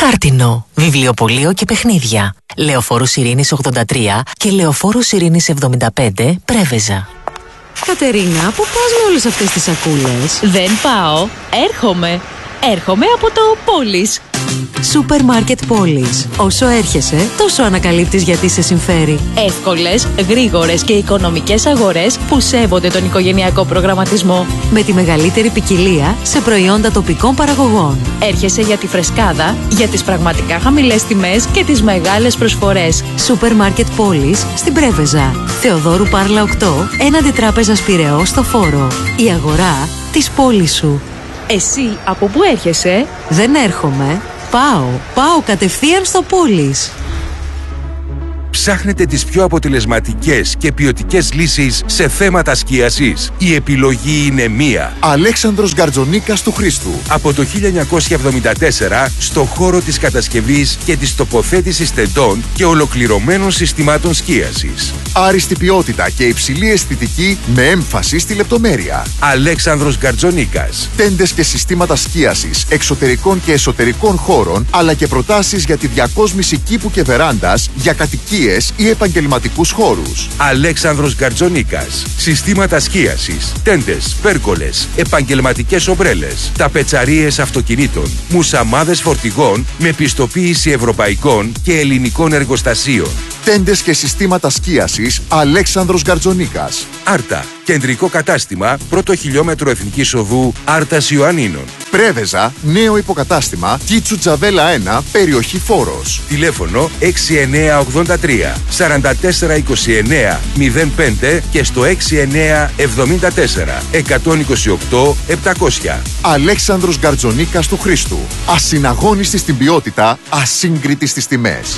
Χάρτινο, βιβλιοπωλείο και παιχνίδια. Λεωφόρους Ειρήνης 83 και Λεωφόρους Ειρήνης 75, Πρέβεζα. Κατερίνα, πού πας με όλες αυτές τις σακούλες? Δεν πάω, έρχομαι από το Πόλης. Σούπερ μάρκετ Πόλης. Όσο έρχεσαι, τόσο ανακαλύπτεις γιατί σε συμφέρει. Εύκολες, γρήγορες και οικονομικές αγορές που σέβονται τον οικογενειακό προγραμματισμό. Με τη μεγαλύτερη ποικιλία σε προϊόντα τοπικών παραγωγών. Έρχεσαι για τη φρεσκάδα, για τις πραγματικά χαμηλές τιμές και τις μεγάλες προσφορές. Σούπερ μάρκετ Πόλης στην Πρέβεζα. Θεοδόρου Πάρλα 8, έναντι Τράπεζας Πειραιώς στο Φόρο. Η αγορά της πόλης σου. Εσύ από πού έρχεσαι? Δεν έρχομαι. Πάω κατευθείαν στο Πόλης. Ψάχνετε τις πιο αποτελεσματικές και ποιοτικές λύσεις σε θέματα σκίασης? Η επιλογή είναι μία. Αλέξανδρος Γκαρτζονίκας του Χρήστου. Από το 1974 στο χώρο της κατασκευής και της τοποθέτησης τεντών και ολοκληρωμένων συστημάτων σκίασης. Άριστη ποιότητα και υψηλή αισθητική με έμφαση στη λεπτομέρεια. Αλέξανδρος Γκαρτζονίκας. Τέντες και συστήματα σκίασης εξωτερικών και εσωτερικών χώρων, αλλά και προτάσεις για τη διακόσμηση κήπου και βεράντας για κατοικίες ή επαγγελματικούς χώρους. Αλέξανδρος Γκαρτζονίκας. Συστήματα σκίασης, τέντες, πέρκολες, επαγγελματικές ομπρέλες, ταπετσαρίες αυτοκινήτων, μουσαμάδες φορτηγών με πιστοποίηση ευρωπαϊκών και ελληνικών εργοστασίων. Τέντες και συστήματα σκίασης Αλέξανδρος Γκαρτζονίκας. Άρτα. Κεντρικό κατάστημα, πρώτο χιλιόμετρο Εθνικής Οδού Άρτας Ιωαννίνων. Πρέβεζα, νέο υποκατάστημα, Κίτσου Τζαβέλα 1, περιοχή Φόρος. Τηλέφωνο 6983 4429 05 και στο 6974 128 700. Αλέξανδρος Γκαρτζονίκας του Χρήστου. Ασυναγώνιστη στην ποιότητα, ασύγκριτη στις τιμές.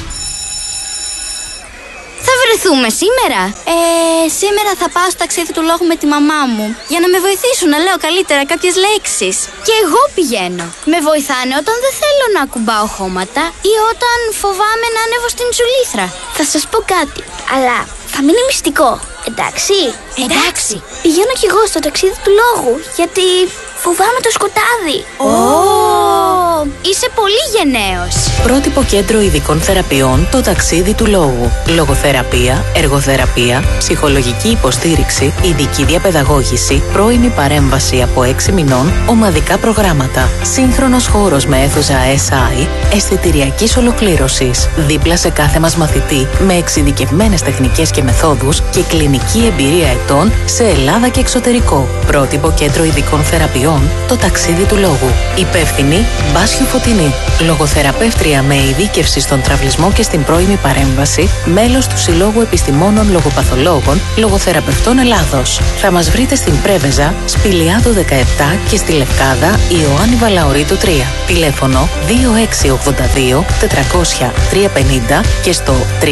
Θα βρεθούμε σήμερα? Σήμερα θα πάω στο ταξίδι του λόγου με τη μαμά μου για να με βοηθήσουν να λέω καλύτερα κάποιες λέξεις. Και εγώ πηγαίνω. Με βοηθάνε όταν δεν θέλω να ακουμπάω χώματα ή όταν φοβάμαι να ανέβω στην τσουλήθρα. Θα σας πω κάτι, αλλά θα μείνει μυστικό. Εντάξει? Εντάξει. Πηγαίνω κι εγώ στο ταξίδι του λόγου, γιατί φοβάμαι το σκοτάδι. Είσαι πολύ γενναίος. Πρότυπο Κέντρο Ειδικών Θεραπείων, το ταξίδι του λόγου. Λογοθεραπεία, εργοθεραπεία, ψυχολογική υποστήριξη, ειδική διαπαιδαγώγηση, πρώιμη παρέμβαση από 6 μηνών, ομαδικά προγράμματα. Σύγχρονος χώρος με αίθουσα SI, αισθητηριακής ολοκλήρωσης. Δίπλα σε κάθε μας μαθητή, με εξειδικευμένες τεχνικές και μεθόδους και κλινική εμπειρία ετών σε Ελλάδα και εξωτερικό. Πρότυπο Κέντρο Ειδικών Θεραπείων, το ταξίδι του λόγου. Υπεύθυνη Μπάσιου Φωτεινή. Λογοθεραπεύτρια με ειδίκευση στον τραυλισμό και στην πρώιμη παρέμβαση, μέλος του Συλλόγου Επιστημόνων Λογοπαθολόγων Λογοθεραπευτών Ελλάδος. Θα μας βρείτε στην Πρέβεζα, Σπηλιάδου 17 και στη Λευκάδα Ιωάννη Βαλαωρίτου 3. Τηλέφωνο 2682 400 350 και στο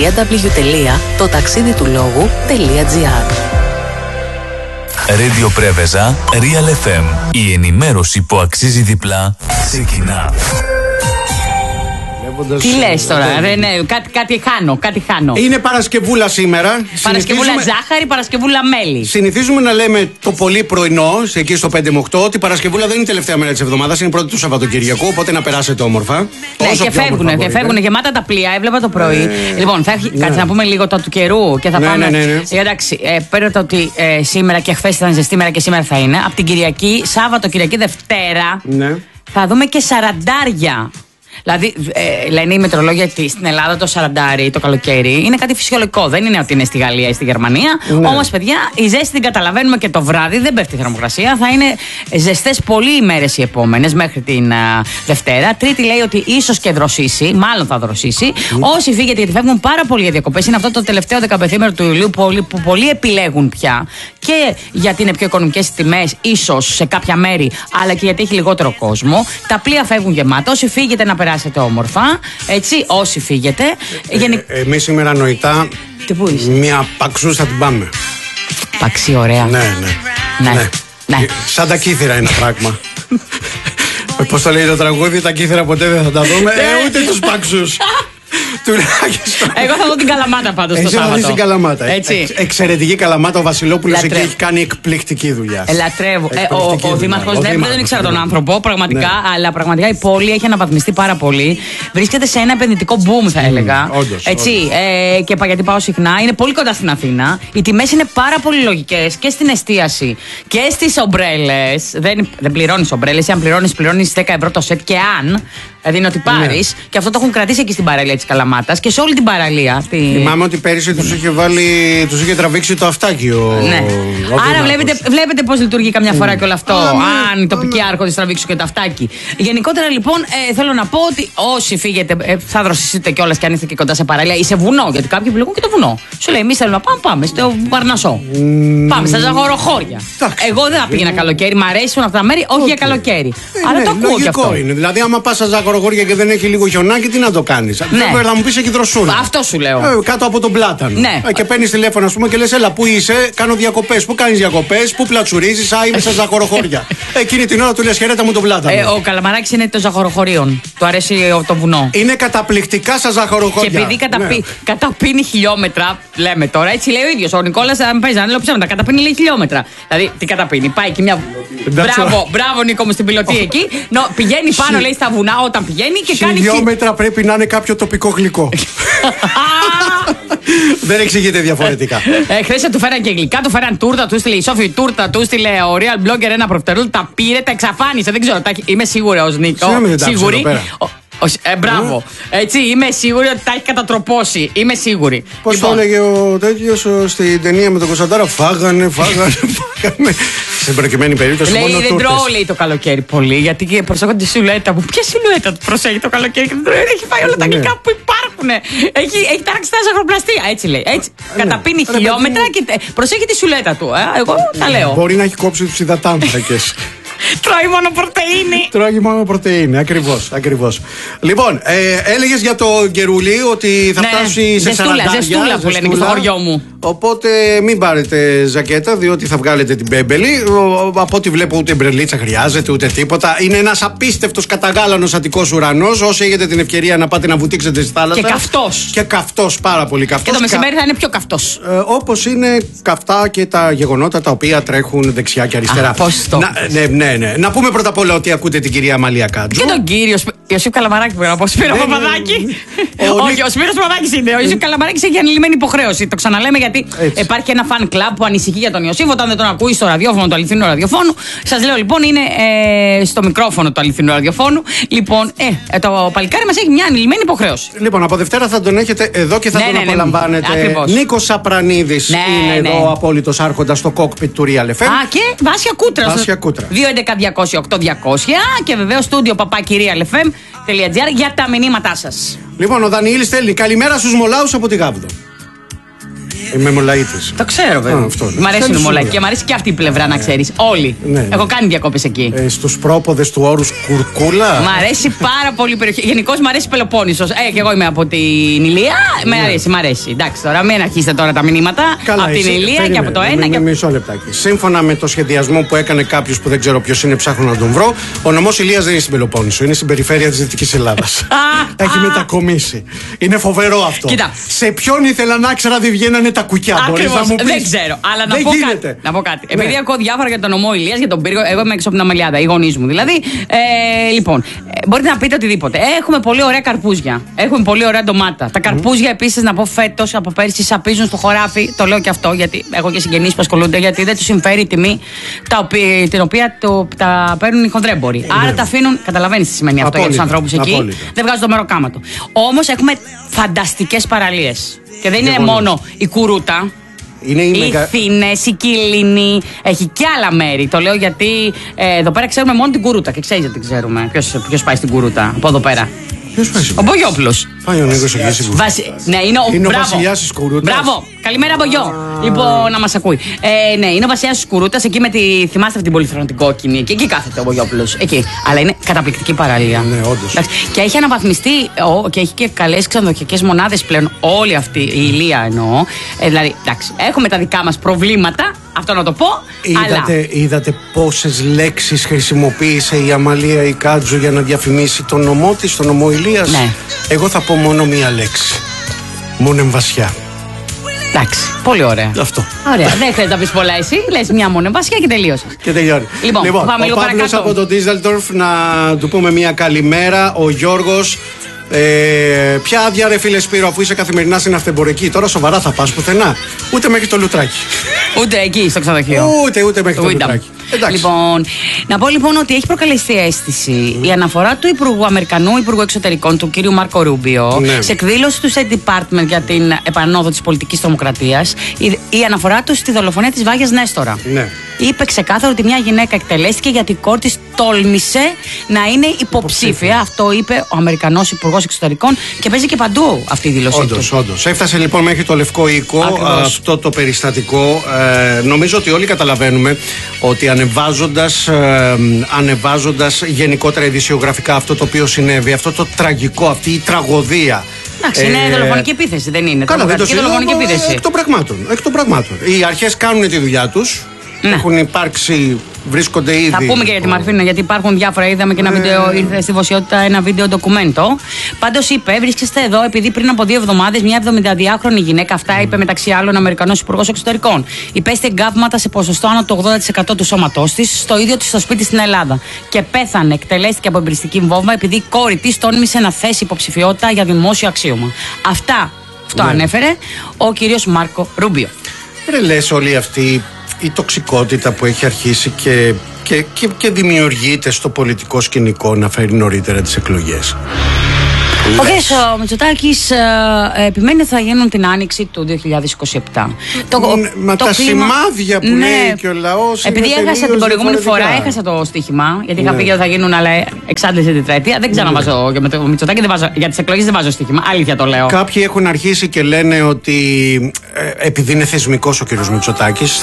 www.totaxiditulogou.gr. Radio Πρέβεζα, Real FM. Η ενημέρωση που αξίζει διπλά ξεκινά. Τι λες τώρα, κάτι χάνω. Είναι Παρασκευούλα σήμερα. Παρασκευούλα ζάχαρη, Παρασκευούλα μέλι. Συνηθίζουμε να λέμε το πολύ πρωινό, εκεί στο 5 με 8, ότι η Παρασκευούλα δεν είναι η τελευταία μέρα της εβδομάδας, είναι η πρώτη του Σαββατοκυριακού, οπότε να περάσετε όμορφα. Ναι, και φεύγουν γεμάτα τα πλοία, έβλεπα το πρωί. Λοιπόν, κάτσε να πούμε λίγο το του καιρού και θα πάμε. Εντάξει, πέρα το ότι σήμερα και χθες ήταν ζεστή μέρα και σήμερα θα είναι, από την Κυριακή, Σάββατο, Κυριακή, Δευτέρα, θα δούμε και σαραντάρια. Δηλαδή, λένε οι μετρολόγοι ότι στην Ελλάδα το σαραντάρι, το καλοκαίρι, είναι κάτι φυσιολογικό. Δεν είναι ότι είναι στη Γαλλία ή στη Γερμανία. Όμως, παιδιά, η ζέστη την καταλαβαίνουμε και το βράδυ, δεν πέφτει η θερμοκρασία. Θα είναι ζεστές πολλοί ημέρες οι επόμενες μέχρι την Δευτέρα. Τρίτη λέει ότι ίσως και δροσίσει, μάλλον θα δροσίσει. Όσοι φύγετε, γιατί φεύγουν πάρα πολλοί για διακοπές, είναι αυτό το τελευταίο 15 του Ιουλίου που πολλοί επιλέγουν πια. Και γιατί είναι πιο οικονομικές οι τιμές, ίσως σε κάποια μέρη, αλλά και γιατί έχει λιγότερο κόσμο. Τα πλοία φεύγουν γεμάτα. Όσοι φύγετε να περάσετε όμορφα, έτσι, όσοι φύγετε. Εμείς σήμερα νοητά μια παξούς θα την πάμε. Παξί, ωραία. Ναι. Σαν τα κύθυρα ένα πράγμα. Πώς το λέει το τραγούδι, τα κύθυρα ποτέ δεν θα τα δούμε, ούτε τους παξούς. Τουλάχιστον. Εγώ θα δω την Καλαμάτα πάντως το Σάββατο. Εσύ την Καλαμάτα. Έτσι. Εξαιρετική Καλαμάτα. Ο Βασιλόπουλος εκεί έχει κάνει εκπληκτική δουλειά. Λατρεύω. Ο Δήμαρχος δεν ήξερα τον άνθρωπο πραγματικά, αλλά πραγματικά η πόλη έχει αναβαθμιστεί πάρα πολύ. Βρίσκεται σε ένα επενδυτικό boom, θα έλεγα. Έτσι. Και γιατί πάω συχνά, είναι πολύ κοντά στην Αθήνα. Οι τιμές είναι πάρα πολύ λογικές και στην εστίαση και στις ομπρέλες. Δεν πληρώνεις ομπρέλες. Αν πληρώνεις 10 ευρώ το σετ και αν. Δηλαδή είναι ότι πάρεις, και αυτό το έχουν κρατήσει εκεί στην παραλία της Καλαμάτας και σε όλη την παραλία. Θυμάμαι ότι πέρυσι τους είχε τραβήξει το αυτάκιο. Ναι. Άρα βλέπετε πώς λειτουργεί καμιά φορά και όλο αυτό. Αν οι τοπικοί άρχοντες τραβήξουν και το αυτάκι. Γενικότερα λοιπόν θέλω να πω ότι όσοι φύγετε, θα δροσιστείτε κιόλας και αν είστε και κοντά σε παραλία ή σε βουνό, γιατί κάποιοι επιλέγουν και το βουνό. Σου λέει, εμείς θέλουμε να πάμε στο Παρνασσό. Πάμε στα ζαχοροχώρια. Εγώ δεν θα πήγαινα καλοκαίρι, μ' αρέσουν αυτά τα μέρη, όχι για καλοκαίρι. Αλλά το ακούω κι αυτό. Δηλαδή, άμα πας στα ζαχοροχώρια και δεν έχει λίγο χιονάκι, τι να το κάνεις? Θα μου πεις εκεί δροσούλα. Αυτό σου λέω. Κάτω από τον πλάτανο. Και παίρνεις τηλέφωνο, ας πούμε, και λες, έλα, πού είσαι, κάνω διακοπές. Πού κάνεις διακοπές, πού πλατσουρίζεις? Είμαι στα ζαχοροχώρια. Εκείνη την ώρα του λες, χαιρέτα μου τον πλάτανο. Ο Καλαμαράκης είναι το ζαχοροχωρίων. Του αρέσει το βουνό. Είναι καταπληκτικά στα ζαχοροχώρια. Και επειδή καταπίνει χιλιόμετρα, λέμε τώρα, έτσι λέει ο ίδιος. Ο Νικόλας, αν παίζει, αν λέω ψέματα, καταπίνει λέει χιλιόμετρα. Δηλαδή, τι καταπίνει, πάει και μια. Μπράβο, Νίκο μου, στην πιλωτή εκεί. Πηγαίνει πάνω, λέει, στα βουνά όταν πηγαίνει και κάνει. Χιλιόμετρα πρέπει να είναι κάποιο τοπικό γλυκό. Δεν εξηγείται διαφορετικά. Χθες του φέραν και γλυκά, του φέραν τούρτα, του στείλε η Σόφη τούρτα, του στείλε ο Real Blogger ένα προφτερούλ, τα πήρε, τα εξαφάνισε. Δεν ξέρω, είμαι σίγουρη ως Νίκο. Σίγουρη. Μπράβο. Έτσι, είμαι σίγουρη ότι τα έχει κατατροπώσει. Είμαι σίγουρη. Πώς το έλεγε ο τέτοιος στην ταινία με τον Κωνσταντάρα? Φάγανε. Στην προκειμένη περίπτωση λέει, μόνο δεν τρώω, λέει, το καλοκαίρι πολύ. Γιατί προσέχω τη σιλουέτα μου. Ποια σιλουέτα του προσέχει το καλοκαίρι? Έχει φάει όλα τα γλυκά που υπάρχουν. Έχει ταράξει τα ζαχαροπλαστεία. Έτσι λέει. Έτσι. Καταπίνει χιλιόμετρα και προσέχει τη σιλουέτα του. Εγώ τα λέω. Μπορεί να έχει κόψει τους υδατάνθρακες. Τρώει μόνο πρωτεΐνη. Ακριβώς. Λοιπόν, έλεγες για το Γκερούλι ότι θα φτάσει σε 40. Ζεστούλα που λένε και στο χωριό μου. Οπότε μην πάρετε ζακέτα, διότι θα βγάλετε την μπέμπελη. Από ό,τι βλέπω, ούτε μπρελίτσα χρειάζεται, ούτε τίποτα. Είναι ένας απίστευτος καταγάλανος Αττικός ουρανός. Όσοι έχετε την ευκαιρία να πάτε να βουτήξετε στη θάλασσα. Και καυτός, πάρα πολύ καυτός. Και το μεσημέρι θα είναι πιο καυτός. Όπως είναι καυτά και τα γεγονότα τα οποία τρέχουν δεξιά και αριστερά. Ναι. Να πούμε πρώτα απ' όλα ότι ακούτε την κυρία Αμαλία Κάτζου. Και τον κύριο Ιωσήφ Καλαμαράκη που να πω. Σπύρο Παπαδάκη. Όχι, ο Σπύρος Παπαδάκης είναι. Ο Ιωσήφ Καλαμαράκης έχει ανηλυμένη υποχρέωση. Το ξαναλέμε γιατί υπάρχει ένα fan club που ανησυχεί για τον Ιωσήφ όταν δεν τον ακούει στο ραδιόφωνο του αληθινού ραδιοφώνου. Σας λέω λοιπόν, είναι στο μικρόφωνο του αληθινού ραδιοφώνου. Λοιπόν, το παλικάρι μας έχει μια ανηλυμένη υποχρέωση. Λοιπόν, από Δευτέρα θα τον έχετε εδώ και θα τον απολαμβάνετε. Νίκος Σαπρανίδης είναι εδώ ο απόλυτος άρχοντας στο κόκπιτ του Real FM. Και Βάσια Κούτρα. 211-200-8200 και βεβαίως στούντιο papakirialfm.gr για τα μηνύματά σας. Λοιπόν, ο Δανιήλ στέλνει καλημέρα στους Μολάους από τη Γάβδο. Είμαι Μολαΐτης. Το ξέρω, βέβαια. Μ' αρέσουν οι Μολαΐτες και μ' αρέσει και αυτή η πλευρά, να ξέρεις. Όλοι. Έχω κάνει διακόπες εκεί. Στους πρόποδες του όρους Κουρκούλα. Μ' αρέσει πάρα πολύ η περιοχή. Γενικώς μ' αρέσει Πελοπόννησος. Και εγώ είμαι από την Ηλία. Μ' αρέσει. Εντάξει, τώρα μην αρχίσετε τώρα τα μηνύματα. Από την Ηλία και από το ένα. Μισό λεπτάκι. Σύμφωνα με το σχεδιασμό που έκανε κάποιος που δεν ξέρω ποιος είναι, ψάχνω να τον βρω, ο νομός Ηλίας δεν είναι στην Πελοπόννησο. Είναι στην περιφέρεια της Δυτικής Ελλάδας. Έχει μετακομίσει. Είναι φοβερό αυτό. Σε ποιον ήθελα να ξέρω δεν βγαίνανε τα κουκιά. Ακριβώς, δεν ξέρω. Αλλά να πω κάτι. Επειδή ακούω διάφορα για τον νομό Ηλίας, για τον πύργο, εγώ είμαι έξω από την Αμαλιάδα, οι γονείς μου δηλαδή. Λοιπόν, μπορείτε να πείτε οτιδήποτε. Έχουμε πολύ ωραία καρπούζια. Έχουμε πολύ ωραία ντομάτα. Τα καρπούζια επίσης, να πω φέτος από πέρσι, σαπίζουν στο χωράφι. Το λέω και αυτό γιατί έχω και συγγενείς που ασχολούνται, γιατί δεν τους συμφέρει η τιμή την οποία τα παίρνουν οι χονδρέμποροι. Άρα τα αφήνουν. Καταλαβαίνεις τι σημαίνει αυτό για τους ανθρώπους εκεί. Δεν βγάζουν το μεροκάματο. Όμως έχουμε φανταστικές παραλίες. Και δεν είναι μόνο η Κουρούτα. Οι Θήνες, η Κιλίνη, έχει και άλλα μέρη. Το λέω γιατί εδώ πέρα ξέρουμε μόνο την Κουρούτα. Και ξέρεις γιατί ξέρουμε ποιος πάει στην Κουρούτα από εδώ πέρα. Ο Μπογιόπουλος. Πάει ο Νίκος εκεί. Ναι, είναι ο βασιλιάς της Κουρούτας. Μπράβο, καλημέρα Μπογιό. Λοιπόν, να μας ακούει. Ναι, είναι ο βασιλιάς της Κουρούτας. Εκεί με τη. Θυμάστε αυτή την πολυθρόνα την κόκκινη. Και εκεί κάθεται ο Μπογιόπουλος. Εκεί. Αλλά είναι καταπληκτική παραλία. Ναι, όντως. Και έχει αναβαθμιστεί και έχει και καλές ξενοδοχειακές μονάδες πλέον. Όλη αυτή η Ηλία εννοώ. Δηλαδή, εντάξει, έχουμε τα δικά μας προβλήματα. Αυτό να το πω. Είδατε πόσες λέξεις χρησιμοποίησε η Αμαλία η Κάτζου για να διαφημίσει τον νομό της, τον νομό Ηλίας. Ναι. Εγώ θα πω μόνο μία λέξη. Μονεμβασιά. Εντάξει, πολύ ωραία. Αυτό. Ωραία, δεν χρειάζεται να πει πολλά εσύ. Λες μια μονεμβασιά και τελείωσε. Και τελειώνει. Λοιπόν, πάμε λίγο παρακάτω. Ο Παύλος από το Ντίζελντορφ, να του πούμε μια καλημέρα. Ο Γιώργος. Ποια άδεια ρε φίλε Σπύρο, αφού είσαι καθημερινά στην αυτεμπορική? Τώρα σοβαρά θα πας πουθενά? Ούτε μέχρι το λουτράκι. Ούτε εκεί στο ξενοδοχείο. Ούτε μέχρι το λουτράκι. Λοιπόν, να πω λοιπόν ότι έχει προκαλεστεί αίσθηση η αναφορά του Αμερικανού Υπουργού Εξωτερικών, του κ. Μάρκο Ρούμπιο, σε εκδήλωση του State Department για την επανόδο της πολιτικής τρομοκρατίας, η αναφορά του στη δολοφονία της Βάγιας Νέστορα. Ναι. Είπε ξεκάθαρα ότι μια γυναίκα εκτελέστηκε γιατί η κόρη της τόλμησε να είναι υποψήφια. Αυτό είπε ο Αμερικανός Υπουργός Εξωτερικών και παίζει και παντού αυτή η δήλωσή του. Όντως. Έφτασε λοιπόν μέχρι το Λευκό Οίκο αυτό το περιστατικό. Νομίζω ότι όλοι καταλαβαίνουμε ότι ανεβάζοντας γενικότερα ειδησιογραφικά αυτό το οποίο συνέβη, αυτό το τραγικό, αυτή η τραγωδία. Εντάξει, είναι δολοφονική επίθεση, δεν είναι? Καλά, δεν το δολοφονική επίθεση. Εκ των πραγμάτων. Οι αρχές κάνουν τη δουλειά τους. Ναι. Έχουν υπάρξει, βρίσκονται ήδη. Θα πούμε και για τη Μαρφίνα, γιατί υπάρχουν διάφορα. Είδαμε και ένα βίντεο, ήρθε στη δημοσιότητα ένα βίντεο ντοκουμέντο. Πάντως είπε, βρίσκεστε εδώ επειδή πριν από 2 εβδομάδες μια 72χρονη γυναίκα, αυτά είπε μεταξύ άλλων ο Αμερικανός Υπουργός Εξωτερικών, υπέστη εγκάβματα σε ποσοστό άνω το 80% του σώματός της, στο ίδιο της στο σπίτι στην Ελλάδα. Και πέθανε, εκτελέστηκε από εμπριστική βόμβα επειδή η κόρη της τόλμησε να θέσει υποψηφιότητα για δημόσιο αξίωμα. Αυτό ανέφερε ο κύριος Μάρκο Ρούμπιο. Λες όλη αυτή η τοξικότητα που έχει αρχίσει και δημιουργείται στο πολιτικό σκηνικό να φέρει νωρίτερα τις εκλογές. Ο κ. Μητσοτάκης επιμένει ότι θα γίνουν την άνοιξη του 2027. Τα σημάδια που λέει και ο λαός. Επειδή έχασα την προηγούμενη φορά, έχασα το στοίχημα, γιατί είχα πει ότι θα γίνουν, αλλά εξάντλησε την τετραετία. Δεν ξαναβάζω για το Μητσοτάκη, για τις εκλογές δεν βάζω στοίχημα. Αλήθεια το λέω. Κάποιοι έχουν αρχίσει και λένε ότι επειδή είναι θεσμικός ο κ. Μητσοτάκης,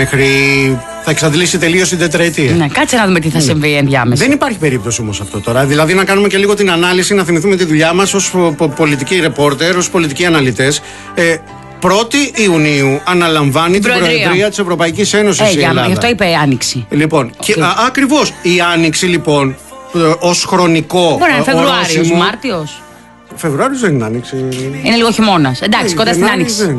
θα εξαντλήσει τελείως την τετραετία. Ναι, κάτσε να δούμε τι θα συμβεί ενδιάμεσα. Δεν υπάρχει περίπτωση όμως αυτό τώρα. Δηλαδή να κάνουμε και λίγο την ανάλυση, να θυμηθούμε τη δουλειά μας ως πολιτικοί ρεπόρτερ, ως πολιτικοί αναλυτές. 1η Ιουνίου αναλαμβάνει την Προεδρία της Ευρωπαϊκής Ένωσης η Ελλάδα. Γι' αυτό είπε Άνοιξη. Λοιπόν, ακριβώς η Άνοιξη λοιπόν ως χρονικό. Μπορεί να είναι Φεβρουάριος, Μάρτιος. Φεβρουάριος δεν είναι άνοιξη. Είναι λίγο χειμώνας. Εντάξει, κοντά στην άνοιξη.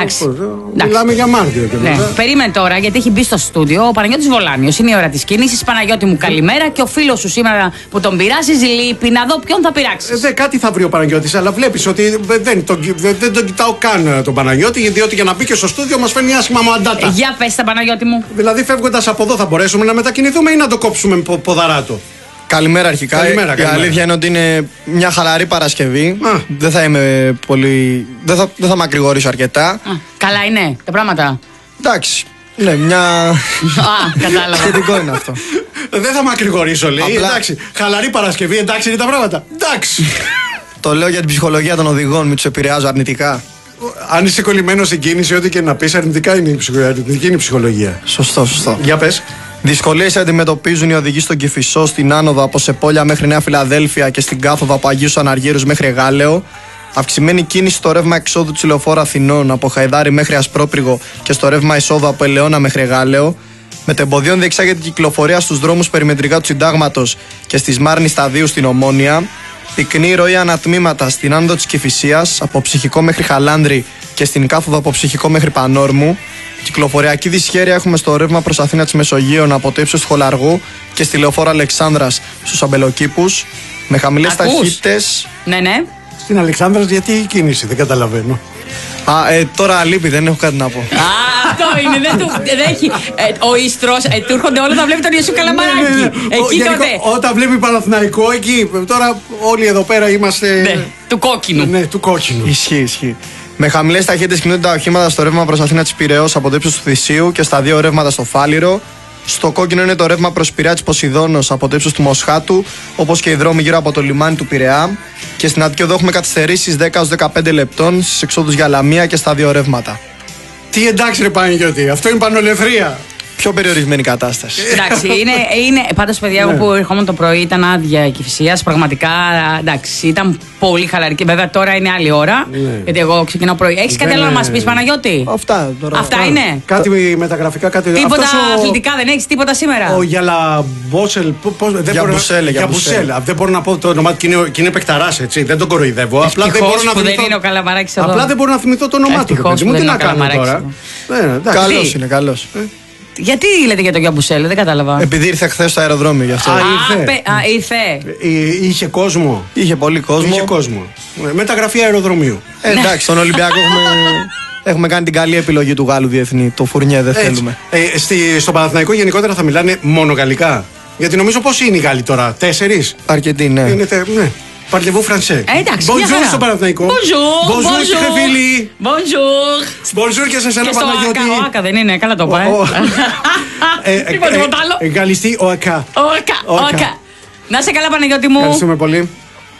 Μιλάμε για Μάρτιο. Περίμενε τώρα, γιατί έχει μπει στο στούντιο ο Παναγιώτης Βολάνιος. Είναι η ώρα της κίνησης. Παναγιώτη μου, καλημέρα. Και ο φίλος σου σήμερα που τον πειράζεις λείπει. Να δω ποιον θα πειράξεις. Κάτι θα βρει ο Παναγιώτης, αλλά βλέπεις ότι δεν τον κοιτάω καν τον Παναγιώτη, διότι για να μπει και στο στούντιο μας φέρνει άσχημα μαντάτα. Για πες τα, Παναγιώτη μου. Δηλαδή, φεύγοντας από εδώ, θα μπορέσουμε να μετακινηθούμε ή να το κόψουμε ποδαράτο? Καλημέρα αρχικά. Καλημέρα. Η αλήθεια είναι ότι είναι μια χαλαρή Παρασκευή. Δεν θα είμαι πολύ. Δεν θα μακρηγορήσω αρκετά. Καλά είναι τα πράγματα. Εντάξει. Ναι, μια. Κατάλαβα. Σχετικό είναι αυτό. Δεν θα μακρηγορήσω, λέει. Απλά... Εντάξει. Χαλαρή Παρασκευή, εντάξει είναι τα πράγματα. Εντάξει. Το λέω για την ψυχολογία των οδηγών, μην τους επηρεάζω αρνητικά. Αν είσαι κολλημένος στην κίνηση, ό,τι και να πεις, αρνητική είναι η ψυχολογία. Σωστό. Για πες. Δυσκολίες αντιμετωπίζουν οι οδηγοί στον Κηφισό, στην άνοδο από Σεπόλια μέχρι Νέα Φιλαδέλφια και στην κάθοδο από Αγίους Αναργύρους μέχρι Εγάλεο. Αυξημένη κίνηση στο ρεύμα εξόδου της Λεωφόρου Αθηνών από Χαϊδάρι μέχρι Ασπρόπυργο και στο ρεύμα εισόδου από Ελαιώνα μέχρι Εγάλεο. Μετεμποδίων διεξάγεται κυκλοφορία στους δρόμους περιμετρικά του Συντάγματος και στη Σμάρνη Σταδίου στην Ομόνια. Πυκνή ροή ανατμήματα στην άνοδο της Κηφισίας από Ψυχικό μέχρι Χαλάνδρη και στην κάθοδο από Ψυχικό μέχρι Πανόρμου. Κυκλοφοριακή δυσχέρεια έχουμε στο ρεύμα προς Αθήνα της Μεσογείων από το ύψος του Χολαργού και στη Λεωφόρο Αλεξάνδρας στους Αμπελοκήπους. Με χαμηλές ταχύτητες. Ναι. Στην Αλεξάνδρας γιατί η κίνηση, δεν καταλαβαίνω. Τώρα λείπει, δεν έχω κάτι να πω. Αυτό είναι, δεν έχει. Ο Ίστρος, του έρχονται όλα, θα βλέπει τον Ιωσήφ Καλαμαράκη. Εκεί τότε. Όταν βλέπει Παναθηναϊκό, εκεί. Τώρα όλοι εδώ πέρα είμαστε. Ναι, του κόκκινου. Ναι, του κόκκινου. Ισχύει. Με χαμηλές ταχύτητες κινούνται τα οχήματα στο ρεύμα προς Αθήνα της Πειραιώς από το ύψος του Θησίου και στα 2 ρεύματα στο Φάληρο. Στο κόκκινο είναι το ρεύμα προς Πειραιά της Ποσειδώνος από το ύψος του Μοσχάτου, όπως και οι δρόμοι γύρω από το λιμάνι του Πειραιά. Και στην Αττική Οδό έχουμε καθυστερήσεις 10-15 λεπτών στις εξόδους για Λαμία και στα 2 ρεύματα. Τι εντάξει ρε Παναγιώτη, αυτό είναι πανολευθερία. Πιο περιορισμένη κατάσταση. Εντάξει, είναι πάντως, παιδιά, εγώ που ερχόμουν το πρωί ήταν άδεια η Κηφισίας. Πραγματικά, εντάξει, ήταν πολύ χαλαρή. Και βέβαια τώρα είναι άλλη ώρα. Γιατί εγώ ξεκινάω πρωί. Έχεις κάτι άλλο να μας πεις, Παναγιώτη? Αυτά είναι. Κάτι μεταγραφικά, κάτι. Τίποτα αθλητικά δεν έχεις, τίποτα σήμερα? Ο Γιαλαμπόσελ. Γιαμπουσέλ. Δεν μπορώ να πω το όνομά του και είναι παικταράς, έτσι. Δεν τον κοροϊδεύω. Απλά δεν μπορώ να θυμηθώ. Απλά δεν μπορώ να θυμηθώ το όνομά του. Τι να κάνω τώρα. Καλός είναι, καλός. Γιατί λέτε για τον Γιαμπουσέλ, δεν κατάλαβα. Επειδή ήρθε χθες στο αεροδρόμιο, γι' αυτό. Ήρθε. Είχε κόσμο. Είχε πολύ κόσμο. Μεταγραφή αεροδρομίου. Εντάξει, στον Ολυμπιακό έχουμε κάνει την καλή επιλογή του Γάλλου διεθνή. Το Φουρνιέ δεν θέλουμε. Στο Παναθηναϊκό γενικότερα θα μιλάνε μόνο γαλλικά. Γιατί νομίζω πόσοι είναι οι Γάλλοι τώρα, 4? Αρκετοί, ναι. Parlez-vous français? Εντάξει, Bonjour στο Παναθηναϊκό. Bonjour, φίλοι. Bonjour και σε εσένα, Παναγιώτη. Ο Άκα δεν είναι, καλά το είπα. Τίποτα άλλο. Γαλλιστή, ο Άκα. Να σε καλά, Παναγιώτη μου. Ευχαριστούμε πολύ.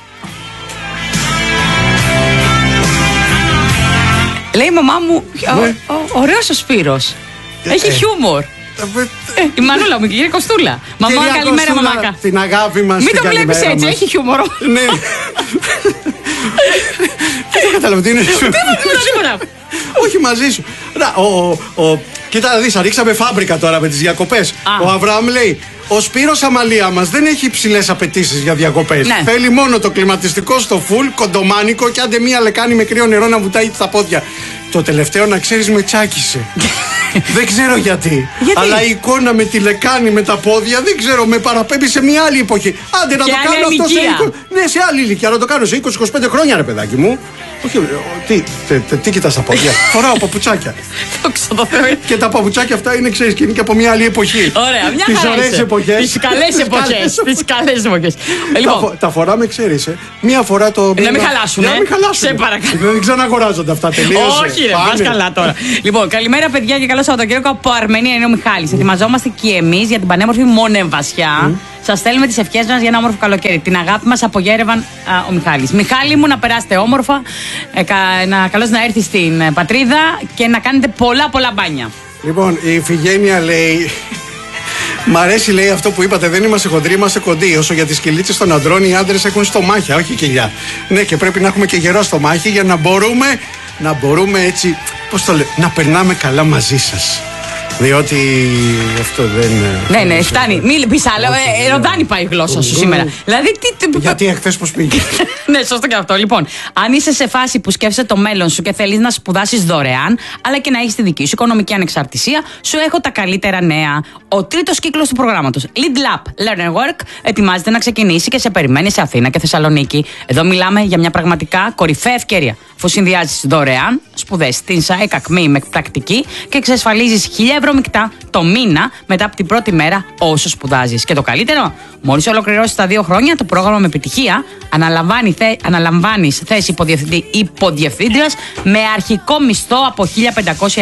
Λέει η μαμά μου, ωραίος ο Σπύρος. Έχει χιούμορ. Η Μανούλα μου, η κυρία Κωστούλα. Μαμά, καλημέρα, μαμάκα. Την αγάπη μας. Μην το βλέπεις έτσι, έχει χιούμορο. Ναι. Δεν κατάλαβα τι είναι. Τίποτα. Όχι, μαζί σου. Κοίτα να δεις, ανοίξαμε φάμπρικα τώρα με τις διακοπές. Ο Αβραάμ λέει: ο Σπύρος Αμαλία μας δεν έχει υψηλές απαιτήσεις για διακοπές. Θέλει μόνο το κλιματιστικό στο φουλ, κοντομάνικο και άντε μία λεκάνη με κρύο νερό να βουτάει στα πόδια. Το τελευταίο, να ξέρεις, με τσάκισε. Δεν ξέρω γιατί. Αλλά η εικόνα με τη λεκάνη με τα πόδια, δεν ξέρω, με παραπέμπει σε μια άλλη εποχή. Άντε να το κάνω αυτό σε 20. Ναι, σε άλλη ηλικία, να το κάνω σε 20-25 χρόνια, ρε παιδάκι μου. Όχι, τι κοιτάς τα πόδια? Φοράω παπουτσάκια. Και τα παπουτσάκια αυτά είναι, ξέρεις, και είναι και από μια άλλη εποχή. Ωραία, μια χαρά. Τις ωραίες εποχές. Τις καλές εποχές. Τα φοράμε, ξέρεις, μία φορά το. Να μην χαλάσουν. Σε παρακαλώ. Δεν ξαναγοράζονται αυτά, τελείωσε. Όχι, ρε, πας καλά τώρα. Λοιπόν, καλημέρα, παιδιά, και καλό Σαββατοκύριακο από Αρμενία. Είναι ο Μιχάλης. Ετοιμαζόμαστε και εμείς για την πανέμορφη Μονεβασιά. Σας στέλνουμε τις ευχές μας για ένα όμορφο καλοκαίρι. Την αγάπη μας από Γέρεβαν, ο Μιχάλης. Μιχάλη μου, να περάσετε όμορφα. Καλώς να έρθει στην πατρίδα και να κάνετε πολλά μπάνια. Λοιπόν, η Ιφηγένεια λέει: μ' αρέσει, λέει, αυτό που είπατε. Δεν είμαστε χοντροί, είμαστε κοντοί. Όσο για τις κυλίτσες των αντρών, οι άντρες έχουν στομάχια, όχι κοιλιά. Ναι, και πρέπει να έχουμε και γερό στομάχι για να μπορούμε έτσι, πώς το λέω, να περνάμε καλά μαζί σας. Διότι αυτό δεν. Ναι, φτάνει. Μην πεις άλλο. Ροδάνει πάει η γλώσσα σου σήμερα. Δηλαδή, γιατί εχθές πώς πήγε. Ναι, σωστό και αυτό. Λοιπόν, αν είσαι σε φάση που σκέφτεσαι το μέλλον σου και θέλεις να σπουδάσεις δωρεάν, αλλά και να έχεις τη δική σου οικονομική ανεξαρτησία, σου έχω τα καλύτερα νέα. Ο τρίτος κύκλος του προγράμματος Lead Lab Learn and Work ετοιμάζεται να ξεκινήσει και σε περιμένει σε Αθήνα και Θεσσαλονίκη. Εδώ μιλάμε για μια πραγματικά κορυφαία ευκαιρία. Αφού συνδυάζεις δωρεάν σπουδές στην ΣΑΕΚ ΑΚΜΗ με πρακτική και εξασφαλίζεις 1.000 ευρώ μεικτά το μήνα μετά από την πρώτη μέρα όσο σπουδάζεις. Και το καλύτερο, μόλις ολοκληρώσεις τα 2 χρόνια το πρόγραμμα με επιτυχία, αναλαμβάνεις θέση υποδιευθύντριας με αρχικό μισθό από 1.530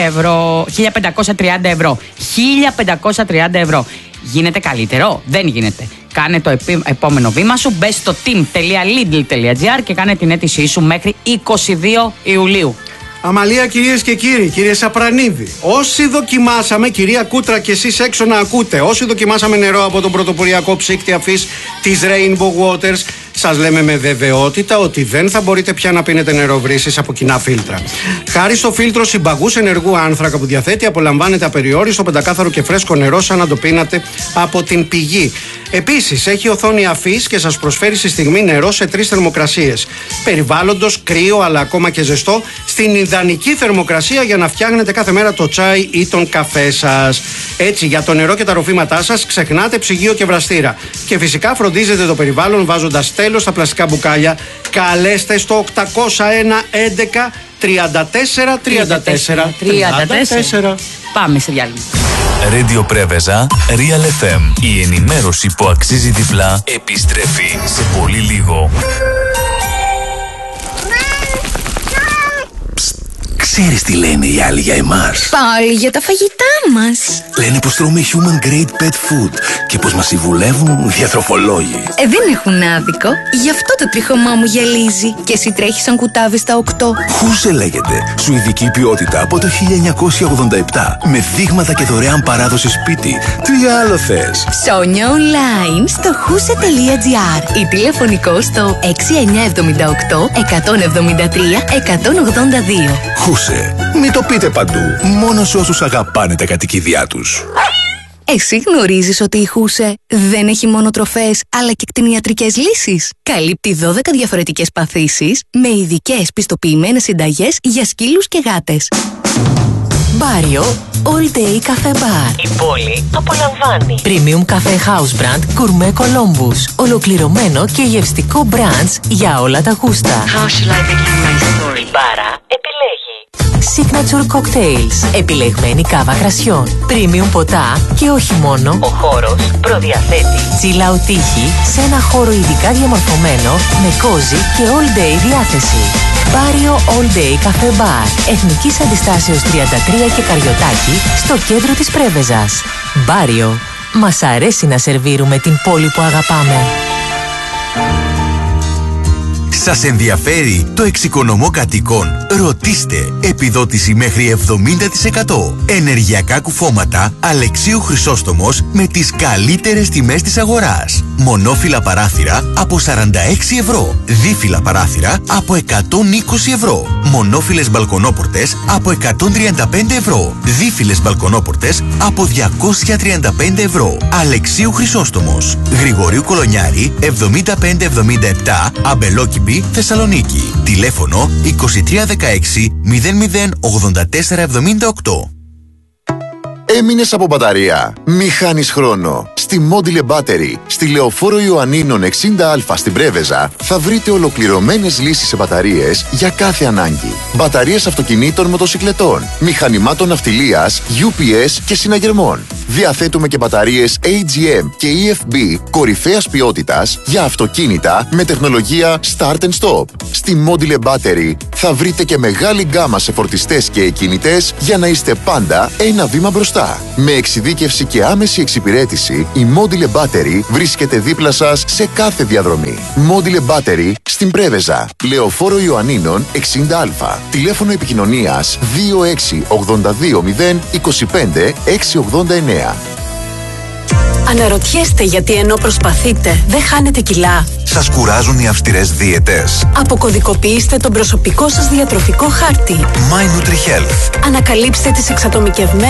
ευρώ. 1.530 ευρώ. Γίνεται καλύτερο? Δεν γίνεται. Κάνε το επόμενο βήμα σου. Μπες στο team.lidl.gr και κάνε την αίτησή σου μέχρι 22 Ιουλίου. Αμαλία, κυρίες και κύριοι, κύριε Σαπρανίδη, όσοι δοκιμάσαμε, κυρία Κούτρα και εσείς έξω να ακούτε, όσοι δοκιμάσαμε νερό από τον πρωτοποριακό ψύκτη αφής της Rainbow Waters, σας λέμε με βεβαιότητα ότι δεν θα μπορείτε πια να πίνετε νερό βρύσης από κοινά φίλτρα. Χάρη στο φίλτρο συμπαγούς ενεργού άνθρακα που διαθέτει, απολαμβάνετε απεριόριστο πεντακάθαρο και φρέσκο νερό σαν να το πίνατε από την πηγή. Επίσης, έχει οθόνη αφής και σας προσφέρει στη στιγμή νερό σε 3 θερμοκρασίες. Περιβάλλοντος, κρύο αλλά ακόμα και ζεστό, στην ιδανική θερμοκρασία για να φτιάχνετε κάθε μέρα το τσάι ή τον καφέ σας. Έτσι, για το νερό και τα ροφήματά σας ξεχνάτε ψυγείο και βραστήρα. Και φυσικά φροντίζετε το περιβάλλον βάζοντας τέλος στα πλαστικά μπουκάλια. Καλέστε στο 801 11 34 34 34. Πάμε σε διάλειμμα. Radio Πρέβεζα, Real FM. Η ενημέρωση που αξίζει διπλά επιστρέφει σε πολύ λίγο. Ξέρεις Ξέρεις τι λένε οι άλλοι για εμάς? Πάλι για τα φαγητά μας. Λένε πως τρώμε human grade pet food και πως μας συμβουλεύουν διατροφολόγοι. Δεν έχουν άδικο. Γι' αυτό το τρίχωμά μου γυαλίζει. Και εσύ τρέχεις σαν κουτάβι στα 8. Χούσε λέγεται. Σουηδική ποιότητα από το 1987. Με δείγματα και δωρεάν παράδοση σπίτι. Τι άλλο θες? Ψώνια online στο huse.gr ή τηλεφωνικό στο 6978 173 182. Χούσε. Μην το πείτε παντού. Μόνο σε όσους αγαπάνε τα κατοικίδια τους. Εσύ γνωρίζεις ότι η Χούσε δεν έχει μόνο τροφές, αλλά και κτηνιατρικές λύσεις. Καλύπτει 12 διαφορετικές παθήσεις με ειδικές πιστοποιημένες συνταγές για σκύλους και γάτες. Μπάριο All Day Cafe Bar. Η πόλη απολαμβάνει. Premium Cafe House Brand Gourmet Columbus. Ολοκληρωμένο και γευστικό brunch για όλα τα γούστα. How shall I begin my story? Η μπάρα επιλέγει. Signature Cocktails. Επιλεγμένη κάβα κρασιών. Premium ποτά και όχι μόνο. Ο χώρος προδιαθέτει Chill out τύχη σε ένα χώρο ειδικά διαμορφωμένο με cozy και all day διάθεση. Μπάριο All Day Cafe Bar. Εθνικής Αντιστάσεως 33 και Καριωτάκη στο κέντρο της Πρέβεζας. Μπάριο. Μας αρέσει να σερβίρουμε την πόλη που αγαπάμε. Σας ενδιαφέρει το εξοικονομώ κατοίκων? Ρωτήστε. Επιδότηση μέχρι 70%. Ενεργειακά κουφώματα Αλεξίου Χρυσόστομος με τις καλύτερες τιμές της αγοράς. Μονόφυλλα παράθυρα από 46 ευρώ. Δίφυλλα παράθυρα από 120 ευρώ. Μονόφυλλες μπαλκονόπορτες από 135 ευρώ. Δίφυλλες μπαλκονόπορτες από 235 ευρώ. Αλεξίου Χρυσόστομος. Γρηγορίου Κολονιάρη 7577 Αμπελόκηπη, Θεσσαλονίκη. Τηλέφωνο 2316 00 84 78. Έμεινες από μπαταρία? Μη χάνεις χρόνο. Στη Module Battery, στη Λεωφόρο Ιωαννίνων 60Α στην Πρέβεζα, θα βρείτε ολοκληρωμένες λύσεις σε μπαταρίες για κάθε ανάγκη. Μπαταρίες αυτοκινήτων, μοτοσικλετών, μηχανημάτων ναυτιλίας, UPS και συναγερμών. Διαθέτουμε και μπαταρίες AGM και EFB κορυφαίας ποιότητας για αυτοκίνητα με τεχνολογία Start and Stop. Στη Module Battery θα βρείτε και μεγάλη γκάμα σε φορτιστές και εκκινητές για να είστε πάντα ένα βήμα μπροστά. Με εξειδίκευση και άμεση εξυπηρέτηση, η Module Battery βρίσκεται δίπλα σας σε κάθε διαδρομή. Module Battery στην Πρέβεζα, Λεωφόρο Ιωαννίνων 60Α. Τηλέφωνο επικοινωνίας 2682 025 689. Αναρωτιέστε γιατί ενώ προσπαθείτε δεν χάνετε κιλά? Σας κουράζουν οι αυστηρές δίαιτες? Αποκωδικοποιήστε τον προσωπικό σας διατροφικό χάρτη. My NutriHealth. Ανακαλύψτε τις εξατομικευμένες